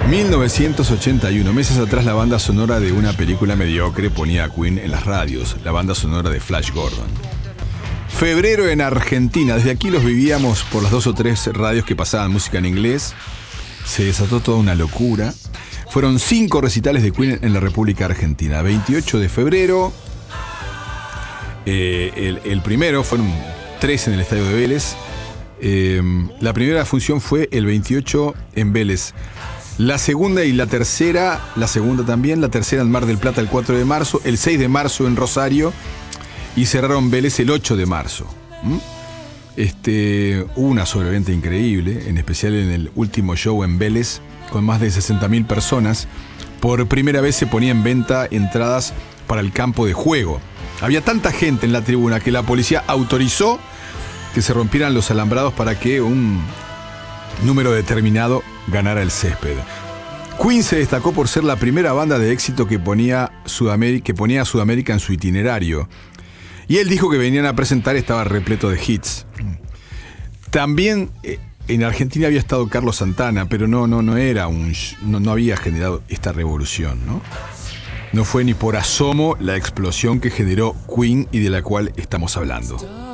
1981, meses atrás la banda sonora de una película mediocre ponía a Queen en las radios, la banda sonora de Flash Gordon. Febrero en Argentina, desde aquí los vivíamos por las 2 o 3 radios que pasaban música en inglés. Se desató toda una locura. Fueron 5 recitales de Queen en la República Argentina. 28 de febrero, el primero, fueron 3 en el Estadio de Vélez. La primera función fue el 28 en Vélez. La segunda y la tercera, la segunda también, la tercera en Mar del Plata el 4 de marzo, el 6 de marzo en Rosario y cerraron Vélez el 8 de marzo. Hubo una sobreventa increíble, en especial en el último show en Vélez, con más de 60.000 personas. Por primera vez se ponía en venta entradas para el campo de juego. Había tanta gente en la tribuna que la policía autorizó que se rompieran los alambrados para que un número determinado ganara el césped. Queen se destacó por ser la primera banda de éxito que ponía a Sudamérica en su itinerario. Y él dijo que venían a presentar, estaba repleto de hits. También en Argentina había estado Carlos Santana, pero no había generado esta revolución, ¿no? No fue ni por asomo la explosión que generó Queen y de la cual estamos hablando.